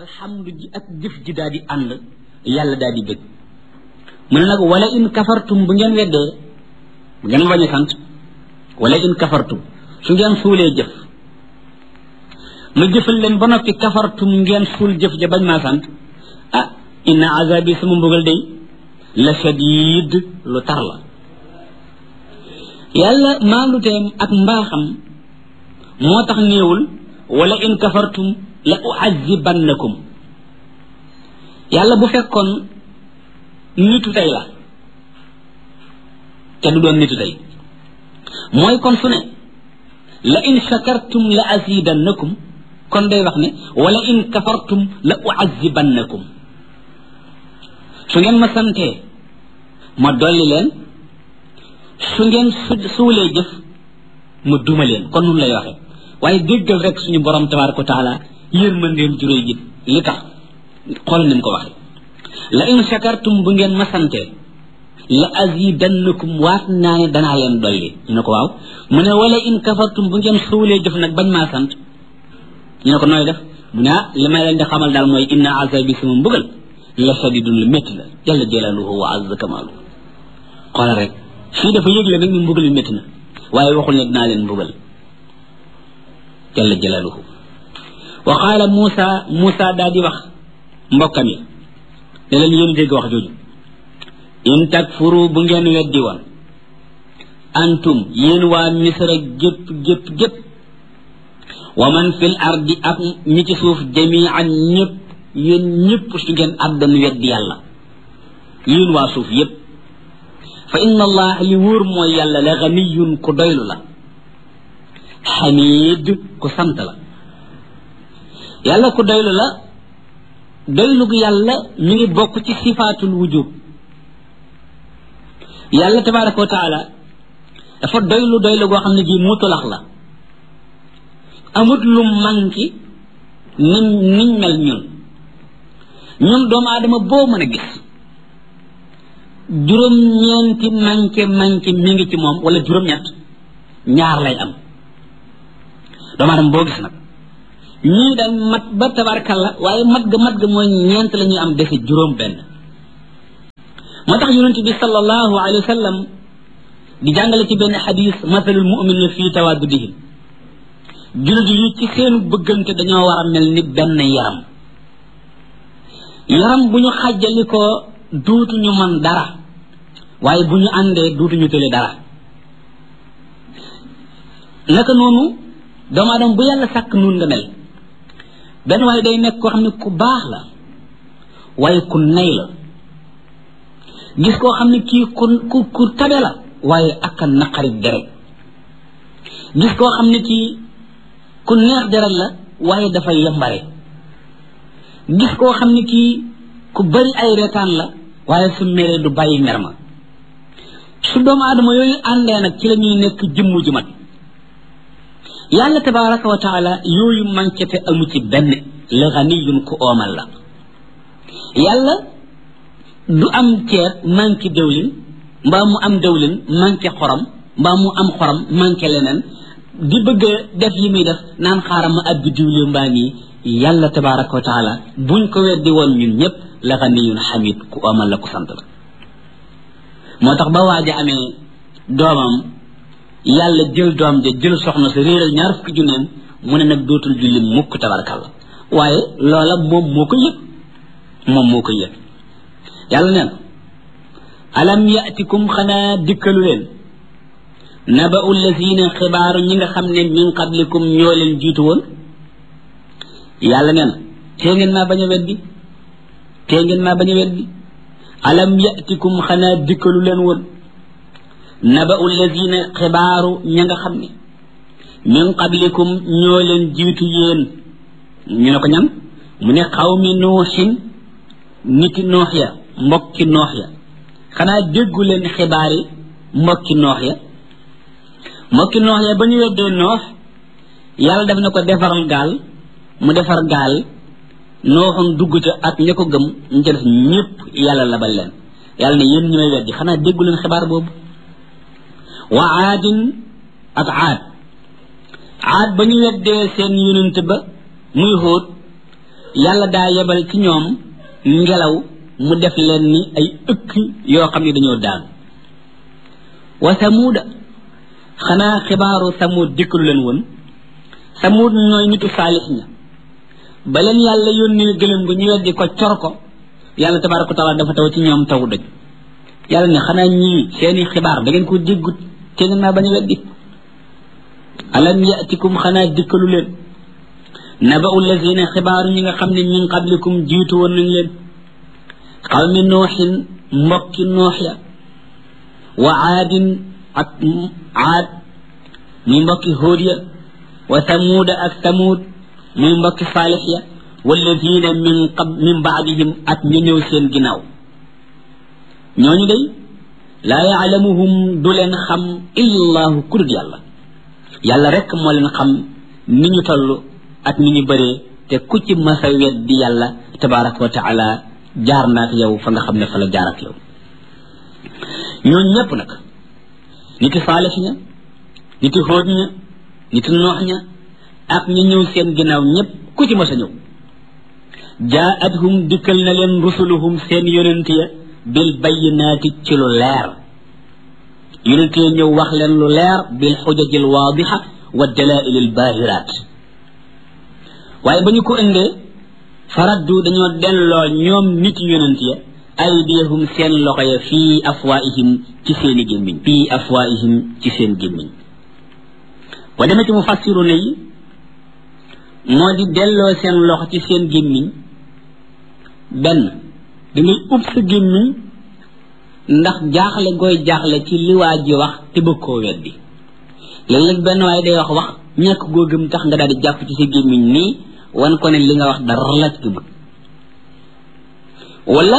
alhamdu ji ak jëf ji daal di ànd yàlla daal di bëgg mu ne nag wala in kafartum bu ngeen weddee bu ngeen bañ a sant wala in kafartum su ngeen suulee jëf ma jëfal leen ba noppi kafartum ngeen suul jëf ja bañ maa sant ah inna azabi sama mbugal day la shadid lu tar la yàlla maaluteem ak mbaaxam moo tax néewul wala in kafartum la uazibannakum yàlla bu fekkoon nitu tey la te du doon nitu tey mooy kon su ne la in shakartum la azidannakum kon day wax ne wala in kafartum la uazibannakum su ngeen ma santee ma dolli leen su ngeen suulee jëf ma duma leen kon nun lay waxe waaye déggal rek suñu borom tabaraka wa taala yërmandeem juróy ji li tax xool ni mu ko waxe la in shakartum bu ngeen ma santee la azidannakum waat naa ne danaa leen dolli ñu ne ko waaw mu ne wala in kafartum bu ngeen suulee jëf nag bañ maa sant ñu ne ko nooy def mu ne li may leen di xamal daal mooy inna azabi sama mbugal la shadidun lu métti la jalla jalaluhu wa azza kamalu xoolal rek fii dafa yëgle nag ñu mbugal yu métti na waaye waxul ne dinaa leen mbugal jalla jalaluhu wa qaala Muusa daal di wax mbokkam yi ne leen yéen dégg wax jooju in takfuru bu ngeen weddi woon antum yéen waa misra gépp wa man fil ardi ak ñi ci suuf jami'an ñëpp yéen ñëpp su ngeen àddan weddi yàlla yéen waa suuf yëpp fa inna allah li wóor mooy yàlla la ganiyun ku doylu la xamid ku sant la yàlla ku doylu la doylu gu yàlla mi ngi bokk ci sifaatul wujub yàlla tabaraka wa taala dafa doylu goo xam ne ji mutulax la amut lu manki niñ mel ñun doomu aadama boo mën a gis juróom-ñeenti manqué mi ngi ci moom wala juróom-ñett ñaar lay am doomu aadama boo gis nag ñii dañ mat ba tabarkalla waaye mat ga mooy ñeent la ñuy am defe juróom benn moo tax yonent bi sallallahu alayhi wa sallam di jàngale ci benn xadis mathalul mu'minina fii tawaddudihim jullit yi ci seen bëggante dañoo war a mel ni benn yaram bu ñu xàjjali ko duutuñu mën dara waaye bu ñu àndee duutuñu tële dara naka noonu doomu aadama bu yàlla sàkk nun nga mel benn waaye day nekk koo xam ne ku baax la waaye ku nay la gis koo xam ne kii ku tabe la waaye ak a naqari deret gis koo xam ne kii ku neex deret la waaye dafay yambare gis koo xam ne kii ku bari ay reetaan la waaye su meree du bàyyi mer ma su doomu aadama yooyu àndee nag ci la ñuy nekk jëmm ju mat yàlla tabaraka wa taala yooyu manqué te amu ci benn la ganiyun ku oomal la yàlla du am ceeb manqué dëwlin mbaa mu am dëwlin manqué xorom mbaa mu am xorom manqué leneen di bëgg a def yi muy def naan xaaral ma abbi diwle mbaa nii yàlla tabaraka wa taala buñ ko weddi woon ñun ñëpp la ganiyun xamid ku oomal la ku sant la moo tax ba waaja amee doomam yàlla jël doom ja jël soxna sa réeral ñaar fukki junneem mu ne nag dootul julli mukk tabarakalla waaye loola moom moo ko yëg yàlla neen alam yatikum xanaa dikkalu leen naba'u lazina xibaaru ñi nga xam ne min qablikum ñoo leen jiitu woon yàlla neen tee ngeen maa bañ a weddi alam yatikum xanaa dikkalu leen woon naba'u lazina xibaaru ña nga xam ne min qablikum ñoo leen jiitu yéen ñu ne ko ñan mu ne xawmi nooxin niti noox ya mbokki noox ya xanaa déggu leen xibaar yi mbokki noox ya ba ñu weddee noox yàlla def na ko defaral gaal mu defar gaal nooxam dugg ca ak ña ko gëm ñu ca def ñëpp yàlla labal leen yàlla ne yéen ñu may weddi xanaa déggu leen xibaar boobu wa aadin ak aad ba ñu weddee seen yonent ba muy Hóot yàlla daa yebal ci ñoom ngelaw mu def leen ni ay ëkk yoo xam ne dañoo daan wa samuuda xanaa xibaaru samuud dikkalu leen woon samuud ñooy nitu saalix ña ba leen yàlla yónni gëlëm gu ñu weddi ko cor ko yàlla tabaaraka wa taala dafa taw ci ñoom taw doj yàlla ne xanaa ñii seeni xibaar da ngeen ko déggut te ngeen naa bañ a weddi alam yatikum xanaa dikkalu leen naba'u lazina xibaaru ñi nga xam ne min qablikum jiitu woon nañ leen qawmi nooxin mbokki noox ya wa aadin ak aad muy mbokki hóod ya wa samuuda ak samuud muy mbokki saalix ya walladina min baadihim ak ñu ñëw seen ginnaaw ñooñu day laa yaalamuhum du leen xam illallahu kurut yàlla yàlla rek moo leen xam ni ñu toll ak ni ñu bëree te ku ci masa weddi yàlla tabaraka wa taala jaar na ak yow fa nga xam ne fa la jaar ak yow ñooñu ñëpp nag niti saalix ña niti hóod ña niti noox ña ak ñu ñëw seen ginnaaw ñëpp ku ci masa ñëw jaa'athum dikkal na leen rusuluhum seen yonent ya bil bayyinaati ci lu leer yonent ya ñëw wax leen lu leer bil xujajil waadixa wa dalaa'ilil baahiraat waaye ba ñu ko indee faraddu dañoo delloo ñoom nit yonent ya aydiyahum seen loxo ya fii afwaihim ci seeni gémmiñ fii afwaihim ci seen gémmiñ ba demee ci mufassiru ne yi moo di delloo seen loxo ci seen gémmiñ benn dangay ub sa gémmiñ ndax jaaxle gooy jaaxle ci li waa ji wax te bëgg koo weddi léeg-léeg benn waaye day wax ñàkk goo gëm tax nga daal di jàpp ci sa gémmiñ nii wan ko ne li nga wax dara la ci gëmut wala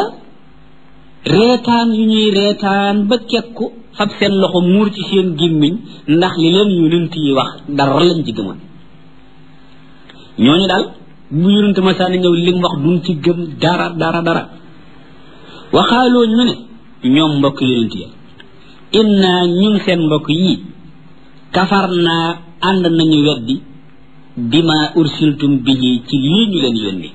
reetaan yu ñuy reetaan ba kekku fab seen loxo muur ci seen gémmiñ ndax li leen yonent yi wax dara lañ ci gëmut ñooñu daal bu yonent masaana ñëw li mu wax duñ ci gëm dara waxaaloo ñu ne ñoom mbokk yonent ya inna ñun seen mbokk yi kafar naa ànd nañu weddi bima ursiltum bihi ci lii ñu leen yónni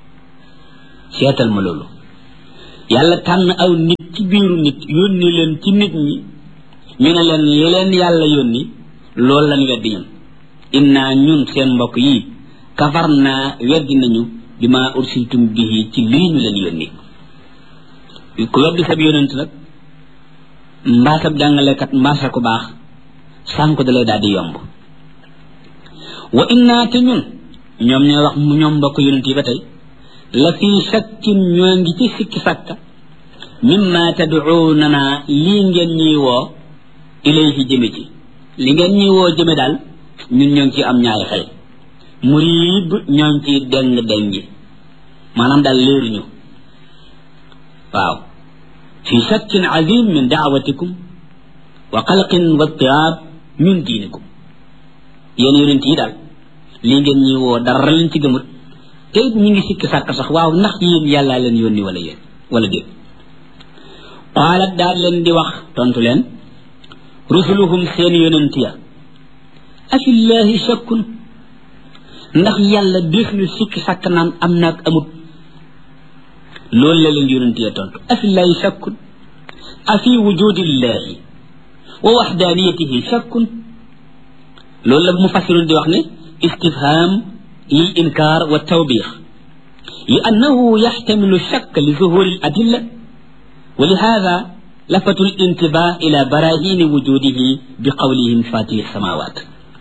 seetal ma loolu yàlla tànn aw nit ci biiru nit yónni leen ci nit ñi ñu ne leen li leen yàlla yónni loolu lañ weddi ñun inna ñun seen mbokk yi kafar naa weddi nañu bima ursiltum bihi ci lii ñu leen yónni ku weddi sab yonent nag mbaa sab jàngalekat mbaa sa ku baax sànko da lay daal di yomb wa inna te ñun ñoom ñooy wax ñoom mbokk yonent yi ba tey la fii shakkin ñoo ngi ci sikki sàkka mimma tad'uunana lii ngeen ñuy woo ilayhi jëme ci li ngeen ñuy woo jëme daal ñun ñoo ngi ci am ñaari xel muriib ñoo ngi ci deng maanaam daal léeruñu waaw fi shakkin azim min daawatikum wa qalqin wa tirab min diinikum yéen yonent yi daal lii ngeen ñuy woo dara leen ci gëmut te it ñi ngi sikki sàkk sax waaw ndax yéen yàllaa leen yónni wala yéen wala déet qaalat daal leen di wax tontu leen rusuluhum seen yonent ya afillahi shakkun ndax yàlla def na sikki sàkk naan am naag amut loolu la leen yonent ya tontu afillahi shakkun afi wujudillahi wa waxdaaniyatihi shakkun loolu la mufassirun di wax ne istifham lil inkar wa tawbix li annahu yaxtamilu shakk li zuhuri al adilla wa li hada lafatu al intibah ila barahini wujudihi bi qawlihim fatih samawat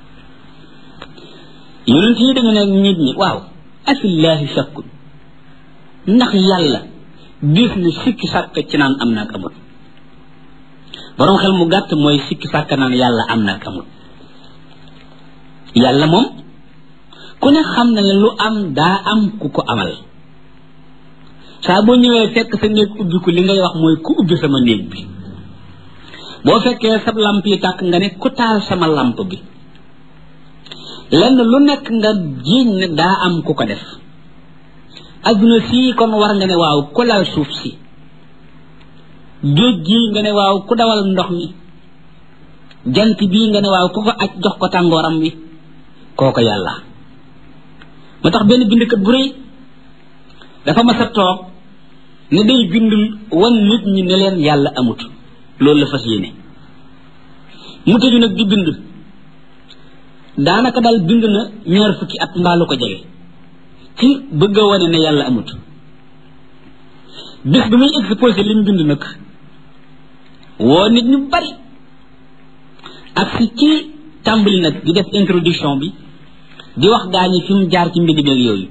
yonent yi dañu ne nit ñi waaw afillahi shakkun ndax yàlla def na sikki sàkk ci naan am naak amut borom xel mu gàtt mooy sikki sàkk naan yàlla am naak amut yàlla moom ku ne xam na ne lu am daa am ku ko amal saa boo ñëwee fekk sa néeg ubbi ko li ngay wax mooy ku ubbi sama néeg bi boo fekkee sa lamp yi tàkk nga ne ku taal sama lamp bi lenn lu nekk nga jiiñ ne daa am ku ko def adduna sii kon war nga ne waaw ku lal suuf si géej gii nga ne waaw ku dawal ndox mi jant bii nga ne waaw ku ko aj jox ko tàngooram wi kooko yàlla moo tax benn bindkat bu rëy dafa mas a toog ne day bindul wan nit ñi ne leen yàlla amut loolu la fas yéene mu tëju nag di bind daanaka daal bind na 20 fukki at mbaa lu ko jege ci bëgg a wane ne yàlla amut bis bi muy exposé li mu bind nag woo nit ñu bari ak si ci tàmbali nag di def introduction bi di wax gaañi fi mu jaar ci mbind beeg yooyu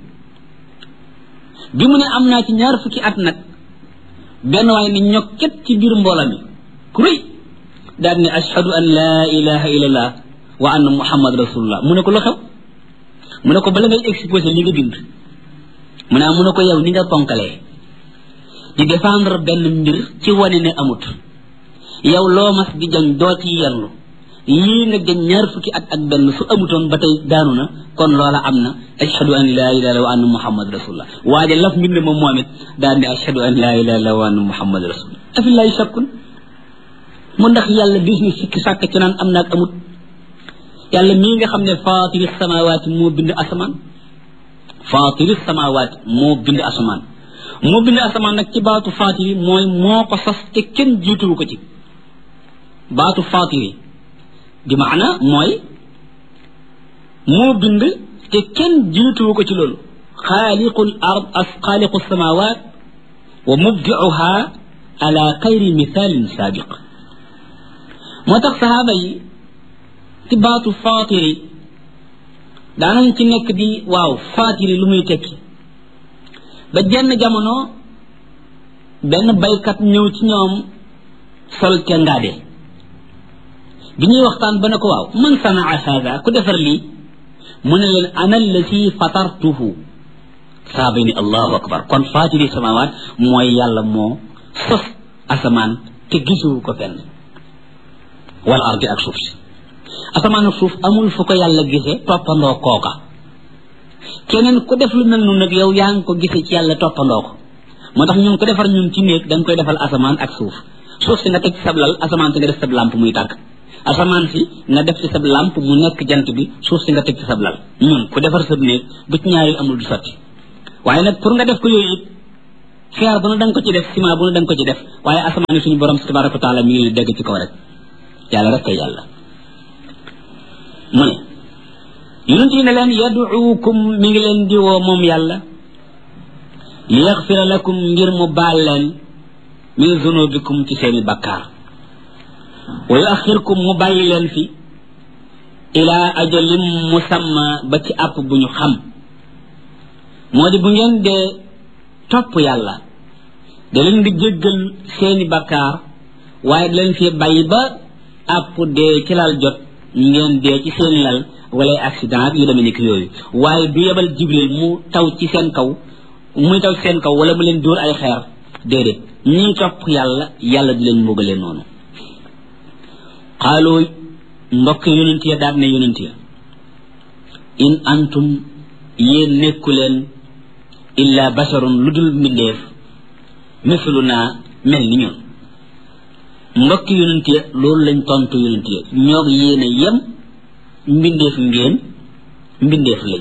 bi mu ne am naa ci 20 fukki at nag benn waaye ni ñokket ci biir mbooloo mi ku rëy daal ne ashhadu an laa ilaha illallah wa anna muhammad rasulullah mu ne ko lu xew mu ne ko bala ngay exposé li nga bind mu ne ko yow ni nga ponkalee di défendre benn mbir ci wane ne amut yow loo mas di jañ doo ci yerlu lii nga jañ 20 fukki at ak benn su amutoon ba tey daanu na kon loola am na ashhadu an laa ilaha illallah wa anna muhammad rasulullah waaye laf mbind ma moom it daal ne ashhadu an laa ilaha illallah wa anna muhammad rasulullah afillahi shakkun mu ndax yàlla bis ni sikki sàkk ci naan am naag amut yàlla mii nga xam ne faatiri samawaati moo bind asamaan faatiri samawaati moo bind asamaan moo bind asamaan nag ci baatu faatiri mooy moo ko sos te kenn jiituwu ko ci baatu faatiri di maana mooy moo bind te kenn jiituwu ko ci loolu xaaliqul ard as xaaliqu samawaat wa mubdiuha ala xayri mithaalin saabiq moo tax sahaaba yi ci baatu faatiri daanañ ci nekk di waaw faatiri lu muy tekki ba jenn jamono benn baykat ñëw ci ñoom sol te ngaade bi ñuy waxtaan ba ne ko waaw man sanaa hada ku defar lii mu ne leen ana allati fatartuhu saaba ni allahu akbar kon faatiri samawaat mooy yàlla moo sos asamaan te gisuwu ko fenn wal ardi ak suuf si asamaan ak suuf amul fu ko yàlla gisee toppandoo kooka keneen ku def lu mel noonu nag yow yaa ngi ko gisee ci yàlla toppandoo ko moo tax ñun ko defar ñun ci néeg dañ koy defal asamaan ak suuf suuf si nga teg ci sab lal asamaan si nga def sab lamp muy tàkk asamaan si nga def ci sab lamp mu nekk jant bi suuf si nga teg ci sab lal ñun ku defar sab néeg bu ci ñaari amul du sotti waaye nag pour nga def ko yooyu it xeer bu ne da nga ko ci def ciment bu ne da nga ko ci def waaye asamaan yi suñu borom tabaraka wa taala mi ngi dégg ci kaw rek yàlla rek kay yàlla mu ne yonent yi ne leen yaduukum mi ngi leen di woo moom yàlla li yaxfira lakum ngir mu baal leen min zunubikum ci seeni bakkaar wa yuaxirkum mu bàyyi leen fi ila ajalim musamma ba ci àpp bu ñu xam moo di bu ngeen dee topp yàlla da leen di jéggal seeni bakkaar waaye da leen fi bàyyi ba àpp dee ci lal jot ngeen dee ci seen lal wala accident ak yu demee ni ki yooyu waaye du yebal jibril mu taw ci seen kaw muy taw ci seen kaw wala mu leen dóor ay xeer déedéet ñi topp yàlla yàlla di leen mbugalee noonu xaaloo mbokk yonent ya daal ne yonent ya in antum yéen nekku leen illa basharun lu dul mbindeef misluna mel ni ñun mbokk yonent ya loolu lañ tontu yonent ya ñoog yéen a yem mbindeef ngeen mbindeef lañ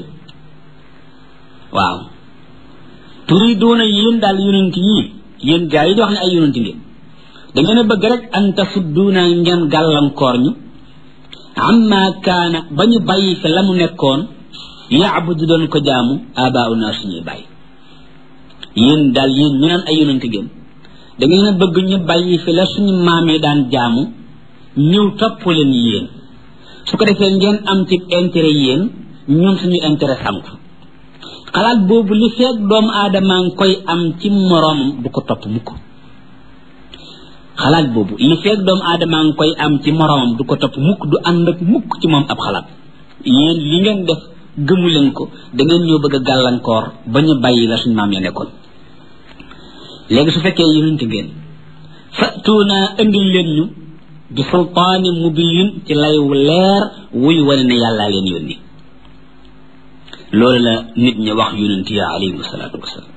waaw turiduuna yéen daal yonent yi yéen gaa yi di wax ne ay yonent ngeen da ngeen a bëgg rek an tasudduuna ngeen gàllankoor ñu amma kaana ba ñu bàyyi fi la mu nekkoon yaabudu doon ko jaamu abauna suñuy bàyyi yéen daal yéen ñu naan ay yonent ngeen da ngeen a bëgg ñu bàyyi fi la suñu maam yi daan jaamu ñëw topp leen yéen su ko defee ngeen am ci intérêt yéen ñun suñu intérêt sànku xalaat boobu li feeg doomu aadama ngi koy am ci moroomam du ko topp mukk xalaat boobu li feeg doomu aadama ngi koy am ci moroomam du ko topp mukk du ànd ak mukk ci moom ab xalaat yéen li ngeen def gëmu leen ko da ngeen ñoo bëgg a gàllankoor ba ñu bàyyi la suñu maam ya nekkoon léegi su fekkee yonent ngeen fatuuna indil leen ñu bi sultaani mubiin ci lay wu leer wuy wane ne yàllaa leen yónni loolu la nit ñi wax yonent ya alayhim salaatu wasalaam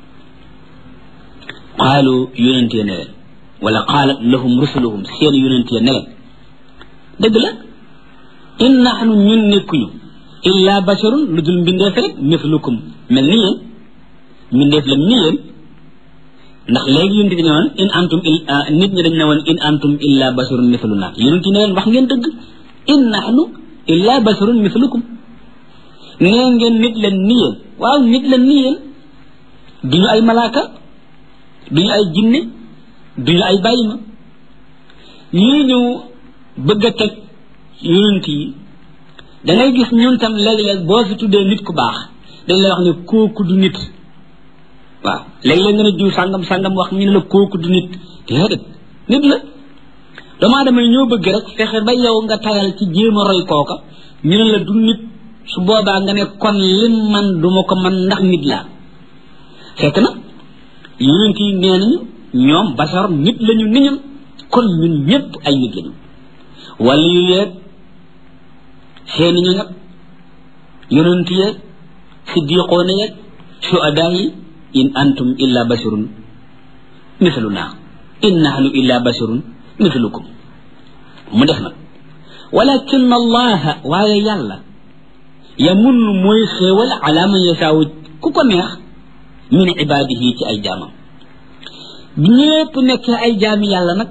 qaalu yonent ya ne leen wala qaalat lahum rusuluhum seen yonent ya ne leen dëgg la in naxnu ñun nekkuñu illa basharun lu dul mbindeef rek mislukum mel ni yéen mbindeef la ni yéen ndax léegi yonent bi ne woon in antum nit ñi dañ ne woon in antum illa basharun mithluna yonent ne leen wax ngeen dëgg in nahnu illa basharun mithlukum nee ngeen nit la ni yéen waaw nit la ni yéen duñu ay malaaka duñu ay jinne duñu ay bàyyima ñii ñu bëgg a teg yonent yi da ngay gis ñun tam léeg-léeg boo fi tuddee nit ku baax dañ lay wax ne kooku du nit waaw léeg-léeg nga ne diw sàngam wax ñu ne la kooku du nit déedéet nit la doomu aadama yi ñoo bëgg rek fexe ba yow nga tayal ci jéem a roy kooka ñu ne la du nit su boobaa nga ne kon lim man duma ko man ndax nit laa fekk na yonent yi nee nañu ñoom basar nit lañu ni ñun kon ñun ñëpp ay nit lañu wala yu yeeg seeni ñu ñëpp yonent yeeg siddiqoona yeeg shuhadaa yi in antum illa basharun mithluna in nahnu illa basharun mithlukum mu def nag walakin allaha waaye yàlla yamun mooy xéewal ala man yashaawu ku ko neex min ibaadihi ci ay jaamam bi ñépp nekkee ay jaami yàlla nag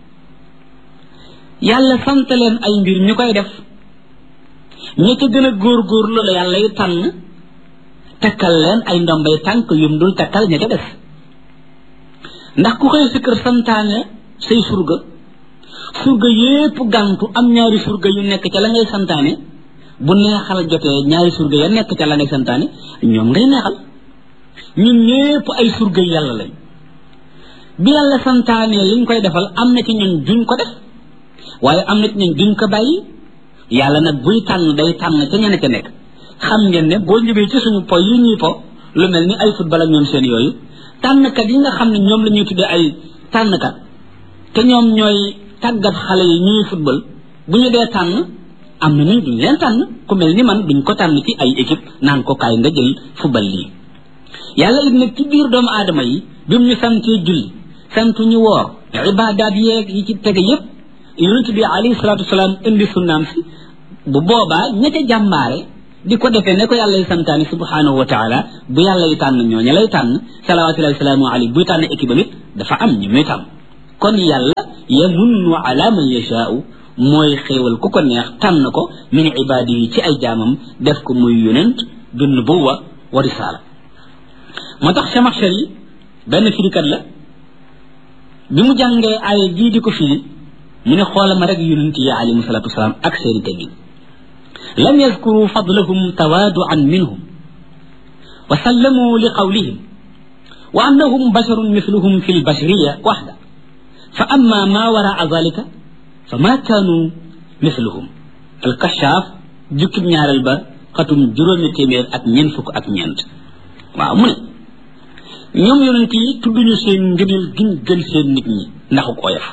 yàlla sant leen ay mbir ñu koy def ña ca gën a góorgóorlu la yàlla yu tànn takkal leen ay ndombay tànk yum dul takkal ña ca def ndax ku xëy si kër santaane say surga yépp gàntu am ñaari surga yu nekk ca la ngay santaane bu neexal jotee ñaari surga ya nekk ca la ngay santaane ñoom ngay neexal ñun ñépp ay surga yàlla lañ bi yàlla santaane liñ koy defal am na ci ñun duñ ko def waaye am na ci ñun duñ ko bàyyi yàlla nag buy tànn day tànn ca ñene ca nekk xam ngeen ne boo ñëwee ci suñu po yi ñuy po lu mel ni ay football ak ñoom seen yooyu tànnkat yi nga xam ne ñoom la ñuy tuddee ay tànnkat te ñoom ñooy tàggat xale yi ñuy football bu ñu dee tànn am na ñu duñ leen tànn ku mel ni man duñ ko tànn ci ay équipe naan ko kaay nga jël football lii yàlla it nag ci biir doomu aadama yi bi mu ñu santee julli santu ñu woor ibaadaat yeeg yi ci tege yépp yonent bi alayhi salaatu wasalaam indi sunnaam si bu boobaa ña ca jàmbaare di ko defee ne ko yàlla y santaani subhanahu wa taala bu yàlla y tànn ñooña lay tànn salawatullahi wasalaamu alayhi buy tànn équipe am it dafa am ñu muy tànn kon yàlla yamunnu ala man yashaau mooy xéewal ku ko neex tànn ko min ibaadihi ci ay jaamam def ko muy yonent bi nubuwa wa risaala moo tax Chamaxshari yi benn firikat la bi mu jàngee aaya jii di ko firi mu ne xoolal ma rek yonent yi alayhi salaatu wasalaam ak seeni teggin lam yazkuru fadlahum tawaaduan minhum wa sallamu li qawlihim wa annahum basharun mithluhum fi lbashariya waxda fa amma ma waraa dalika fa ma kaanu mithluhum alkashaaf jukkib ñaareel ba xatum juróomi téeméer ak ñeent fukk ak ñeent waaw mu ne ñoom yonent yi tudduñu seen ngëneel giñ gën seen nit ñi ndaxu oyof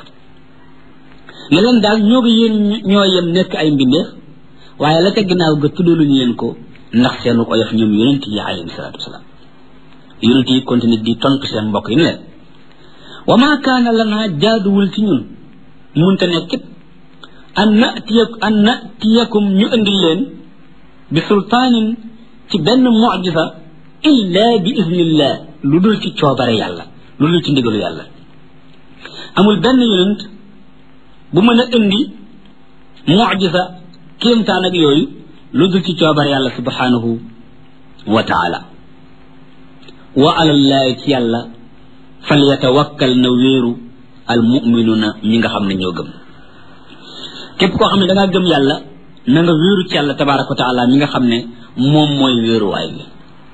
ne leen daal ñoo ngi yéen ñoo yem nekk ay mbindeef waaye la ca ginnaaw ga tuddaluñu leen ko ndax seenu oyof ñoom yonent yi alayhi salaatu wasalaam yonent yi continue di tontu seen mbokk yi ne leen wa maa kaana lanaa jaaduwul ci ñun munte nekkit an natiyakum ñu indil leen bi sultaanin ci benn mucjisa illa bi iznillah lu dul ci coobare yàlla lu dul ci ndigalu yàlla amul benn yonent bu mën a indi mucjisa kéemtaan ak yooyu lu dul ci coobare yàlla subhanahu wa taala wa alallahi ci yàlla fal yatawakkal na wéeru al muminuuna ñi nga xam ne ñoo gëm képp koo xam ne da ngaa gëm yàlla na nga wéeru ci yàlla tabaraka wa taala mi nga xam ne moom mooy wéeruwaay bi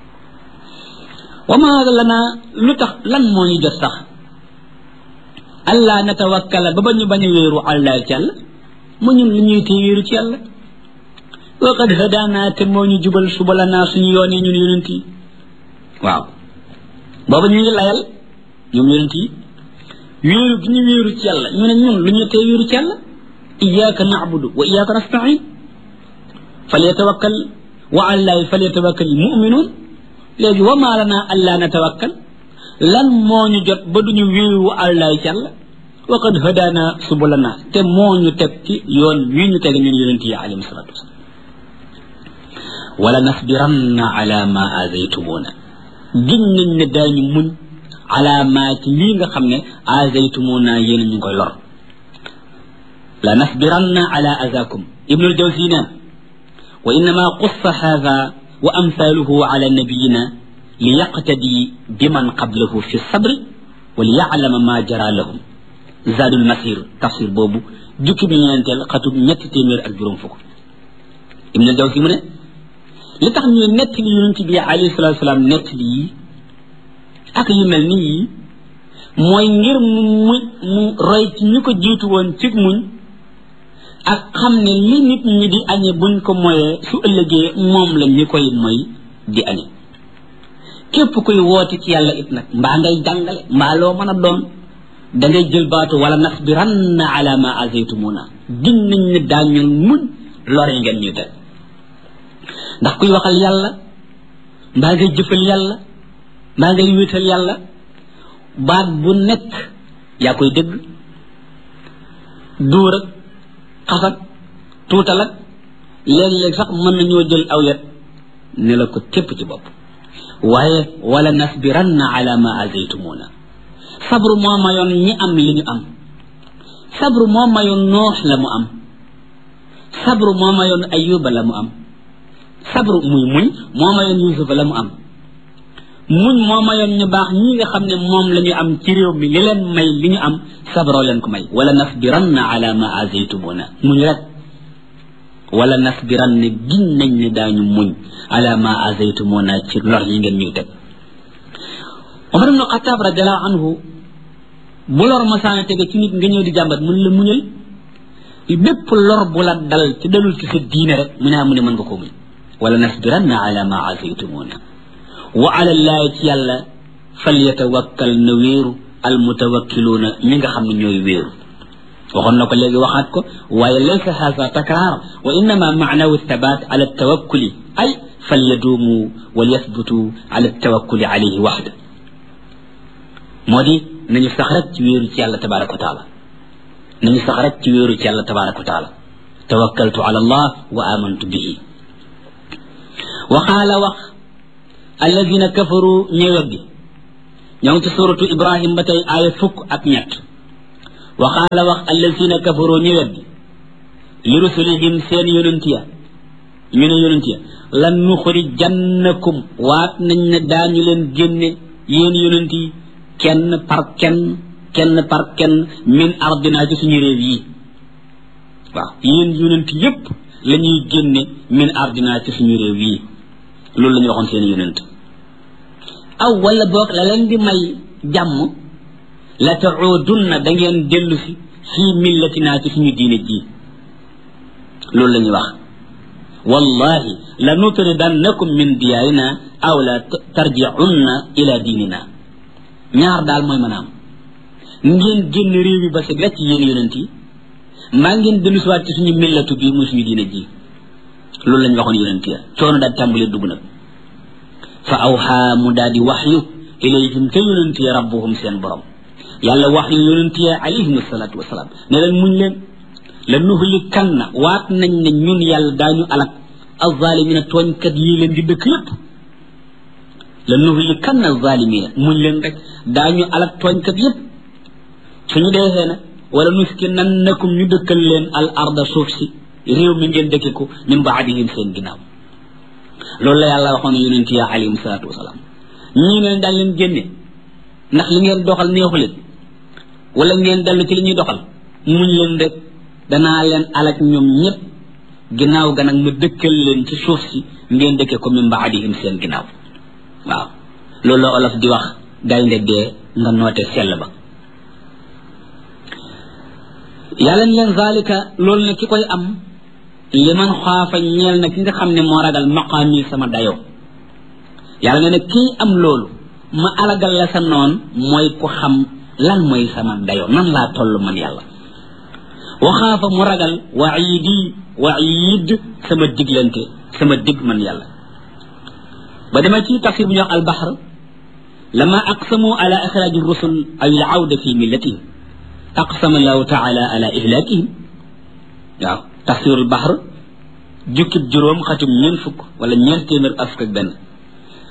wa ma lana lu tax lan moo ñu jot sax allah natawakkala ba ñu bañ a wéeru àllahi ci yàlla mu ñun lu ñuy tee wéeru ci yàlla wa qad hadaana te moo ñu jubal subalanaa suñu yoon yi ñun yonent yi waaw booba ñu ngi layal ñoom yonent yi wéeru gi ñu wéeru ci yàlla ñu ne ñun lu ñu tee wéeru ci yàlla iyyaka na'budu wa iyyaka nasta'in falyatawakkal wa àllahi falyatawakkal mu'minun léegi wa maa lanaa allaa natawakkal lan moo ñu jot ba duñu wéeru àllahi ci yàlla wa qad hadaana subalanaa te moo ñu teg ci yoon wii ñu teg ñun yonent yi alayhi salaatu wasalaam wala nasbiranna ala ma azaytumuna giñ nañ ne daañu muñ ala ma ci lii nga xam ne azaytumuna yéen ñu koy lor la nasbiranna ala azakum ibnul jawzi neen wa innama qussa hadha wa amthaluhu ala nabiyina li yaqtadi biman qablahu fi sabri wa li ya'lama ma jara lahum zadul masir tafsir boobu jukki bi ñeenteel xatub ñetti téeméer ak juróom fukk ibnul jawzi mu ne li tax ñu nett li yonent bi alayhi salatu wasalaam nett li ak yu mel nii mooy ngir mu roy ci ñu ko jiitu woon ci muñ ak xam ne li nit ñi di añe buñ ko moyee su ëllëgee moom la ñi koy moy di añe képp kuy woote ci yàlla it nag mbaa ngay jàngale mbaa loo mën a doon da ngay jël baatu wala nasbiranna ala ma azaytumuna giñ nañ ne daañu muñ lor yi ngeen ñu teg ndax kuy waxal yàlla mbaa ngay jëfal yàlla mbaa ngay wéetal yàlla baat bu nekk yaa koy dégg duur ak xasat tuutal ak léeg-léeg sax mën nañoo jël aw yet ne la ko tépp ci bopp waaye wala nasbiranna ala ma azaytumuna sabru moo mayoon ñi am li ñu am sabru moo mayoon noox la mu am sabru moo mayoon ayuba la mu am sabru muy muñ moo mayoon yusufa la mu am muñ moo mayoon ñu baax ñi nga xam ne moom la ñu am ci réew mi li leen may li ñu am sabroo leen ko may wala nasbiranna ala ma azaytumuna muñ rek wala nasbiranna giñ nañ ne daañu muñ ala ma azaytumuna ci lor yi ngeen ñuy teg Umar ibn Xattaab radiallahu anhu bu lor masaana tege ci nit nga ñëw di jàmbat mun la muñal bépp lor bu la dal ci dalul ci sa diine rek mu ne mën nga ko muñ wala nasbiranna ala ma azaytumuna wa ala llahi ci yàlla falyatawakkal na wéeru almutawakkiluuna ñi nga xam ne ñooy wéeru waxoon na ko léegi waxaat ko waaye laysa haza takraar wa innama maanahu thabat ala tawakkuli ay falyaduumu wal yathbutu ala tawakkuli alayhi waxda moo di nañu sax rek ci wéeru ci yàlla tabaraka wa taala nañu sax rek ci wéeru ci yàlla tabaraka wa taala tawakkaltu ala allah wa amantu bihi wa qaala wax alladina kafaru ñi weddi ñoo ngi ci suratu ibrahim ba tey aaya fukk ak ñett wa qaala wax alladina kafaru ñi weddi li rusulihim seen yonent ya ñu ne yonent ya lan nuxrijannakum waat nañ ne daañu leen génne yéen yonent yi kenn par kenn min ardina ci suñu réew yi waaw yéen yonent yépp la ñuy génne min ardina ci suñu réew yi loolu la ñu waxoon seen yonent aw wala boog la leen di may jàmm la taudunna da ngeen dellu si fii millatina ci suñu diine ji loolu la ñuy wax wallahi la nutridannakum min diyaarina aw la tarji'unna ila diinina ñaar daal mooy mën a am ngeen génn réew yi ba si rek yéen yonent yi maa ngeen dellu si waat ci suñu millatu bii muy suñu diine ji loolu lañ waxoon yonent ya coono daal tàmbalee dugg nag fa awxaa mu daal di waxyu ilayhim te yonent ya rabbuhum seen borom yàlla waxyu yonent ya alayhim asalaatu wasalaam ne leen muñ leen la nuhlikanna waat nañ ne ñun yàlla daañu alak alzalimina tooñkat yi leen di dëkk yépp la nuhlikanna alzalimina muñ leen rek daañu alak tooñkat yépp suñu deexee nag wala nuskinannakum ñu dëkkal leen al arda suuf si réew mi ngeen dëkke ko min baadihim seen ginnaaw loolu la yàlla waxoon yonent ya alayhim salaatu wasalaam ñii leen daal leen génne ndax li ngeen doxal neexu leen wala ngeen dellu ci li ñuy doxal muñ leen rek danaa leen alak ñoom ñëpp ginnaaw ga nag ma dëkkal leen ci suuf si ngeen dëkke ko min baadihim seen ginnaaw waaw loolu la olof di wax gaynde dee nga noote sell ba yàlla ni leen zalika loolu ne ki koy am liman xaafa ñeel na ki nga xam ne moo ragal maqaami sama dayoo yàlla ne nag kii am loolu ma alagal la sa noon mooy ku xam lan mooy sama dayoo nan laa toll man yàlla wa xaafa mu ragal waid sama diglante sama dig man yàlla ba dama ci tafsir bu ñuy wax albahr lama aqsamu ala ixraaji rusul ay al awda fi millatihim aqsama allahu taala ala ihlakihim waaw tafsirul bahr jukkib juróom xatum ñeent fukk wala ñeent téeméer ak fukk ak benn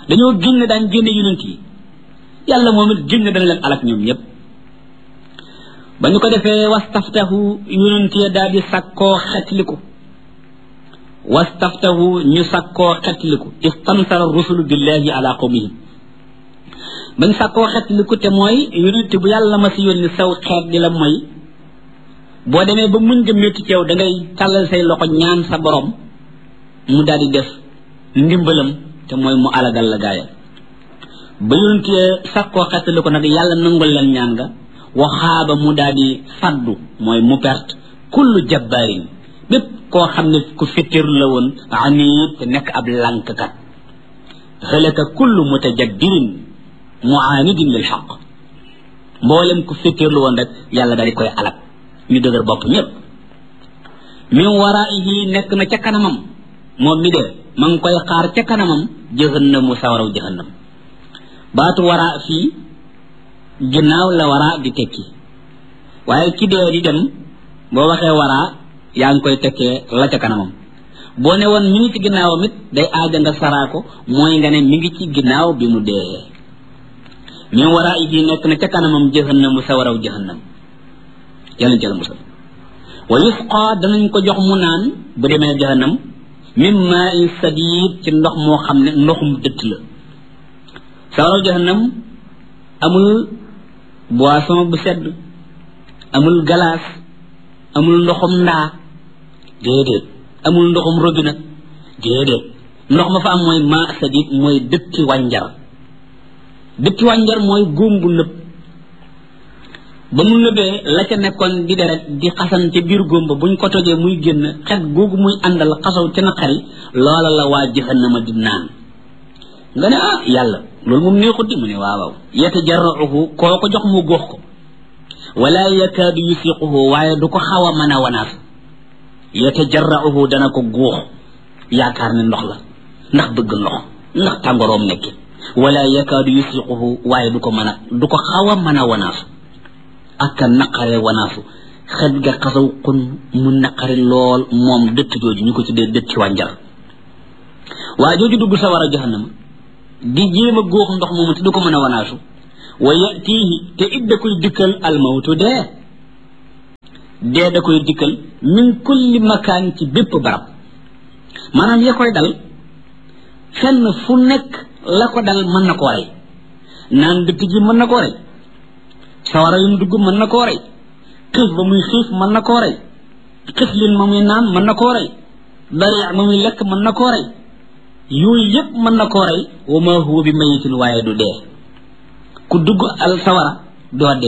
dañoo génn daan génne yonent yi yàlla moom it génn dana leen alak ñoom ñëpp ba ñu ko defee wastaftahu yonent ya daal di sakkoo xetliku wastaftahu ñu sakkoo xetliku istansara rusulu billahi ala qawmihim bañ sakkoo xetliku te mooy yonent bu yàlla ma si yónni saw xeet di la mooy boo demee ba muñ nga métti ci yow da ngay tàllal say loxo ñaan sa borom mu daal di def ndimbalam te mooy mu alagal la gaaya ba yonent sakkoo xetliku nag yàlla nangul leen ñaan nga waxaaba mu daal di faddu mooy mu perte kullu jabbaarin bépp koo xam ne ku fittirlu la woon anit te nekk ab lànkkat halaka kullu mutajabbirin muanidin lil xaq mboolem ku fittirlu woon rek yàlla daal di koy alak ñu dëgër bopp ñëpp min waraihi nekk na ca kanamam moom mi dee ma ngi koy xaar ca kanamam jahannamu sawaraw jahannam baatu wara fii ginnaaw la wara di tekki waaye ki dee di dem boo waxee wara yaa ngi koy tekkee la ca kanamam boo ne woon mi ngi ci ginnaawam it day aaja nga saraa ko mooy nga ne mi ngi ci ginnaaw bi mu dee min waraihi nekk na ca kanamam jahannamu sawaraw jahannam yàlla jël musal wa yusqa danañ ko jox mu naan bu demee jahannam min ma'in sadid ci ndox moo xam ne ndoxum dëtt la sawaraw jahannam amul boisson bu sedd amul galaas amul ndoxum ndaa déedéet amul ndoxum robinet déedéet ndox ma fa am mooy ma sadid mooy dëtti wànjar mooy góom bu nëb ba mu nëbee la ca nekkoon di deret di xasan ca biir góom ba buñ ko tojee muy génn xet googu muy àndal xasaw ca naqari loola la waa jahannama di naan nga ne ah yàlla loolu moom neexut di mu ne waaw yatajarra'uhu koo ko jox mu góox ko wala yakaadu yusiquhu waaye du ko xaw a mën a wanaas yatajarra'uhu dana ko góox yaakaar ne ndox la ndax bëgg ndox ndax tàngoroom nekki wala yakaadu yusiquhu waaye du ko xaw a mën a wanaasu ak naqare wanaasu xet ga xasaw xun mu naqari lool moom dëtt jooju ñu ko tuddee dëtti wànjar waa jooju dugg sa war a jahannama di jéem a góox ndox moomu te du ko mën a wanaasu wa yatihi te it da koy dikkal almawtu dee da koy dikkal min kulli makaan ci bépp barab maanaam ya koy dal fenn fu nekk la ko dal mën na koo rey naan dëtt ji mën na koo rey sawara yum dugg mën na koo rey xiif ba muy xiif mën na koo rey xiflin ma muy naan mën na koo rey bari ma muy lekk mën na koo rey yooyu yëpp mën na koo rey wa ma huwa bi mayitin waaye du dee ku dugg al sawara doo dee